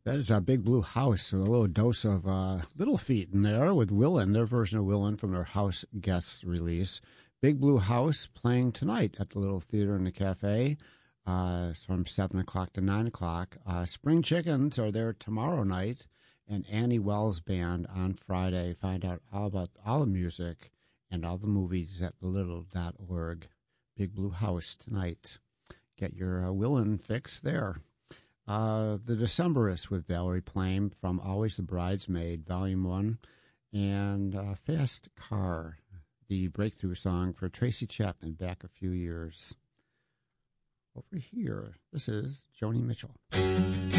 That is a Big Blue House, a little dose of Little Feat in there with Willin, their version of Willin from their House Guests release. Big Blue House playing tonight at the Little Theater in the Cafe from 7 o'clock to 9 o'clock. Spring Chickens are there tomorrow night, and Annie Wells Band on Friday. Find out all about all the music and all the movies at thelittle.org. Big Blue House tonight. Get your Willin fix there. The Decemberists with Valerie Plame from Always the Bridesmaid, Volume 1, and Fast Car, the breakthrough song for Tracy Chapman back a few years. Over here, this is Joni Mitchell.